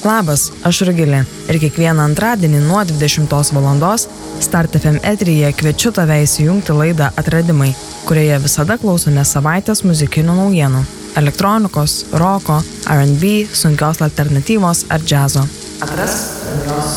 Labas, aš Rugilė ir kiekvieną antradienį nuo 20 valandos Start FM eteryje kviečiu tave įsijungti laidą Atradimai, kurioje visada klausome savaitės muzikinių naujienų – elektronikos, roko, R&B, sunkios alternatyvos ar džiazo. Atrask